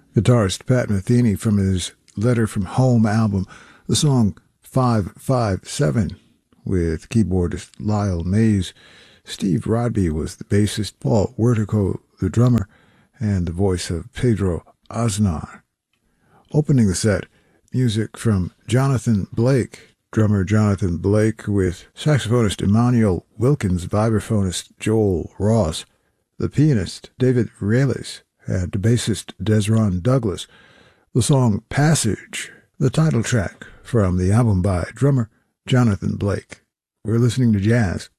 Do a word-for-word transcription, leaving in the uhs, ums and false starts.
Guitarist Pat Metheny from his Letter from Home album, the song five five seven, with keyboardist Lyle Mays. Steve Rodby was the bassist, Paul Wertico the drummer, and the voice of Pedro Aznar. Opening the set, music from Jonathan Blake, drummer Jonathan Blake with saxophonist Emmanuel Wilkins, vibraphonist Joel Ross, the pianist David Raylis, and bassist Desron Douglas. The song Passage, the title track from the album by drummer Jonathan Blake. We're listening to jazz